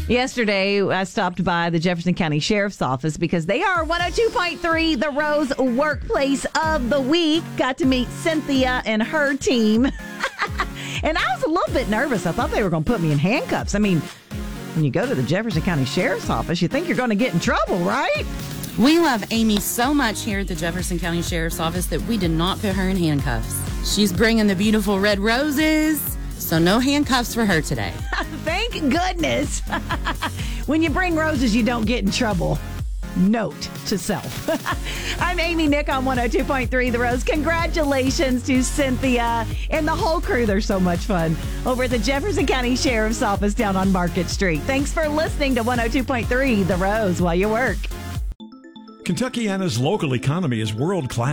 Yesterday, I stopped by the Jefferson County Sheriff's Office because they are 102.3, the Rose Workplace of the Week. Got to meet Cynthia and her team. And I was a little bit nervous. I thought they were going to put me in handcuffs. I mean, when you go to the Jefferson County Sheriff's Office, you think you're going to get in trouble, right? We love Amy so much here at the Jefferson County Sheriff's Office that we did not put her in handcuffs. She's bringing the beautiful red roses, so no handcuffs for her today. Thank goodness. When you bring roses, you don't get in trouble. Note to self. I'm Amy Nick on 102.3 The Rose. Congratulations to Cynthia and the whole crew. They're so much fun over at the Jefferson County Sheriff's Office down on Market Street. Thanks for listening to 102.3 The Rose while you work. Kentuckiana's local economy is world-class.